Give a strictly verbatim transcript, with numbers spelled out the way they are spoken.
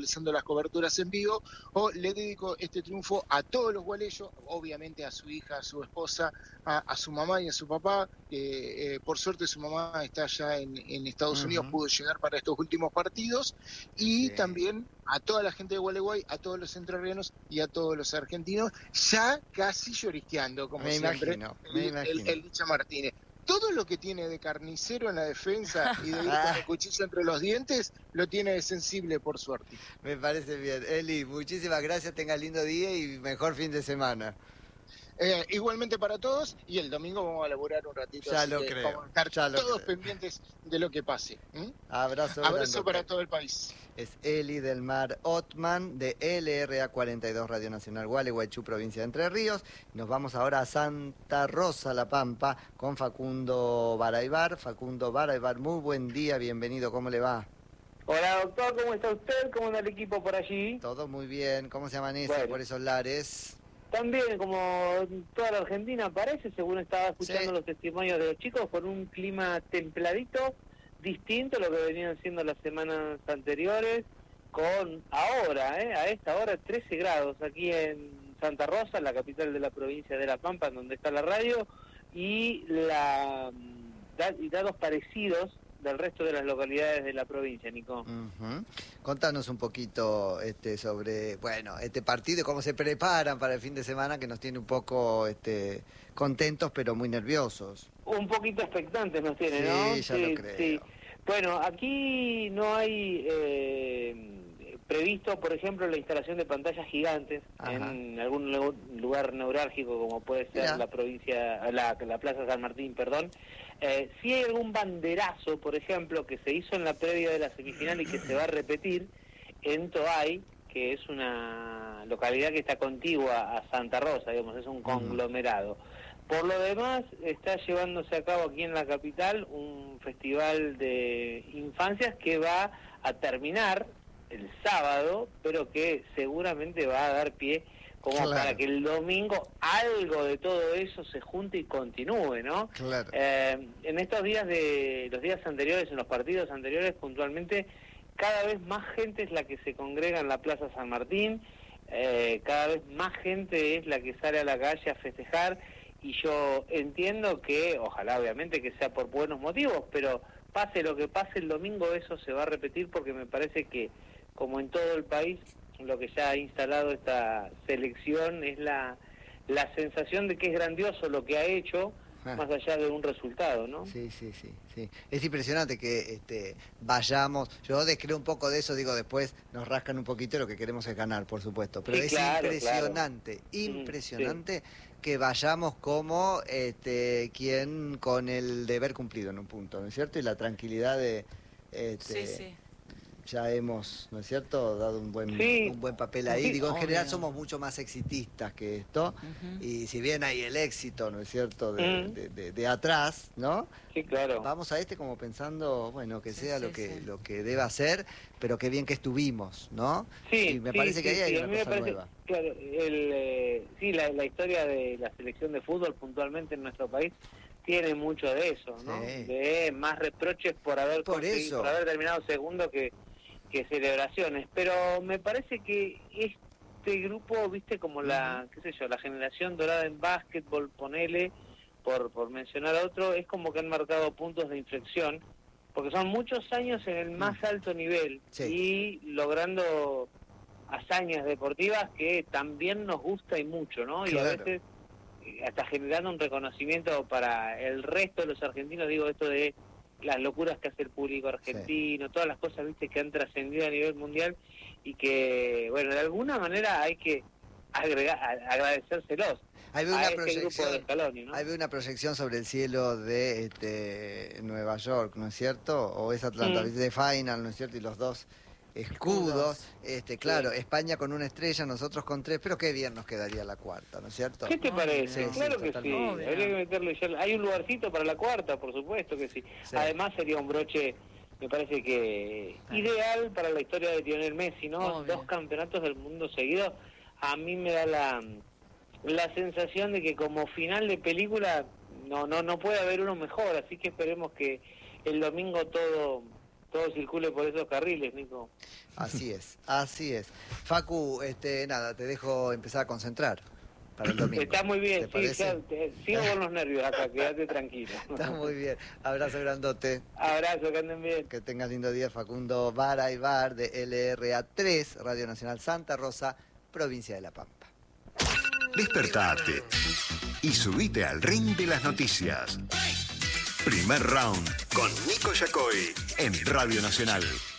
realizando las coberturas en vivo, o le dedico este triunfo a todos los gualeños, obviamente a su hija, a su esposa, a, a su mamá y a su papá. Eh, eh, por suerte su mamá está allá en, en Estados Unidos, Uh-huh. pudo llegar para estos últimos partidos, y Sí. también a toda la gente de Gualeguay, a todos los entrerrianos y a todos los argentinos, ya casi llorisqueando, como me siempre, imagino, me el, imagino. el, el Licha Martínez. Todo lo que tiene de carnicero en la defensa y de ir con el cuchillo entre los dientes, lo tiene de sensible, por suerte. Me parece bien. Eli, muchísimas gracias, tengas lindo día y mejor fin de semana. Eh, igualmente para todos, y el domingo vamos a laburar un ratito, ya así lo que creo, vamos a estar ya lo todos creo. pendientes de lo que pase. ¿Mm? Abrazo, Abrazo para todo el país. Es Eli del Mar Otman de L R A cuarenta y dos Radio Nacional Gualeguaychú, provincia de Entre Ríos. Nos vamos ahora a Santa Rosa, La Pampa, con Facundo Baraybar. Facundo Baraybar, muy buen día, bienvenido, ¿cómo le va? Hola doctor, ¿cómo está usted? ¿Cómo anda el equipo por allí? Todo muy bien, ¿cómo se amanece bueno. por esos lares? También, como toda la Argentina parece, según estaba escuchando sí. los testimonios de los chicos, con un clima templadito, distinto a lo que venían siendo las semanas anteriores, con ahora, ¿eh? a esta hora, trece grados aquí en Santa Rosa, la capital de la provincia de La Pampa, donde está la radio, y, la, y dados parecidos del resto de las localidades de la provincia, Nico. Uh-huh. Contanos un poquito este, sobre, bueno, este partido y cómo se preparan para el fin de semana, que nos tiene un poco este, contentos, pero muy nerviosos. Un poquito expectantes nos tiene, sí, ¿no? Ya sí, ya lo creo. Sí. Bueno, aquí no hay eh, previsto, por ejemplo, la instalación de pantallas gigantes Ajá. en algún lugar neurálgico, como puede ser Mira. la provincia, la, la Plaza San Martín, perdón. Eh, si hay algún banderazo, por ejemplo, que se hizo en la previa de la semifinal y que se va a repetir en Toay, que es una localidad que está contigua a Santa Rosa, digamos, es un conglomerado. Por lo demás, está llevándose a cabo aquí en la capital un festival de infancias que va a terminar el sábado, pero que seguramente va a dar pie como claro. para que el domingo algo de todo eso se junte y continúe, ¿no? Claro. Eh, en estos días de los días anteriores, en los partidos anteriores, puntualmente, cada vez más gente es la que se congrega en la Plaza San Martín, eh, cada vez más gente es la que sale a la calle a festejar, y yo entiendo que, ojalá obviamente que sea por buenos motivos, pero pase lo que pase el domingo, eso se va a repetir, porque me parece que, como en todo el país, lo que ya ha instalado esta selección es la, la sensación de que es grandioso lo que ha hecho, ah. más allá de un resultado, ¿no? Sí, sí, sí, sí. Es impresionante que este, vayamos, yo descreo un poco de eso, digo, después nos rascan un poquito y lo que queremos es ganar, por supuesto, pero sí, es claro, impresionante, claro. impresionante sí. que vayamos como este, quien con el deber cumplido en un punto, ¿no es cierto? Y la tranquilidad de... Este, sí, sí. Ya hemos, ¿no es cierto?, dado un buen sí. un buen papel ahí. Sí, Digo, en obvio. general somos mucho más exitistas que esto. Uh-huh. Y si bien hay el éxito, ¿no es cierto?, de, uh-huh. de, de, de atrás, ¿no? Sí, claro. Vamos a este como pensando, bueno, que sí, sea sí, lo que sí. lo que deba ser, pero qué bien que estuvimos, ¿no? Sí, y me sí, parece sí, que ahí sí, hay a una mí cosa me parece, nueva. Claro, el, eh, sí, la, la historia de la selección de fútbol puntualmente en nuestro país tiene mucho de eso, ¿no? Sí. De más reproches por haber por, eso. por haber terminado segundo que que celebraciones, pero me parece que este grupo, viste, como la, uh-huh. qué sé yo, la generación dorada en básquetbol, ponele, por, por mencionar a otro, es como que han marcado puntos de inflexión, porque son muchos años en el más uh-huh. alto nivel, sí. y logrando hazañas deportivas que también nos gusta y mucho, ¿no? Claro. Y a veces hasta generando un reconocimiento para el resto de los argentinos, digo, esto de las locuras que hace el público argentino, sí. todas las cosas, viste, que han trascendido a nivel mundial y que, bueno, de alguna manera hay que agregar, agradecérselos. Hay una, este proyección, de Scaloni, ¿no? hay una proyección sobre el cielo de este, Nueva York, ¿no es cierto? O es Atlanta, mm. de Final, ¿no es cierto? Y los dos escudos, este, claro, sí. España con una estrella, nosotros con tres, pero qué bien nos quedaría la cuarta, ¿no es cierto? ¿Qué te parece? Sí, claro sí, que sí, totalmente. habría que meterle ya. Hay un lugarcito para la cuarta, por supuesto que sí. sí. Además sería un broche, me parece que ah. ideal para la historia de Lionel Messi, ¿no? Obvio. Dos campeonatos del mundo seguidos, a mí me da la, la sensación de que como final de película no, no, no puede haber uno mejor, así que esperemos que el domingo todo... todo circule por esos carriles, Nico. Así es, así es. Facu, este, nada, te dejo empezar a concentrar para el domingo. Está muy bien, sí, ya, te, sigo con los nervios acá, quédate tranquilo. Está muy bien. Abrazo grandote. Abrazo, que anden bien. Que tengas lindo día, Facundo Baraybar, de L R A tres, Radio Nacional Santa Rosa, provincia de La Pampa. Despertate y subite al ring de las noticias. Primer round con Nico Yacoy en Radio Nacional.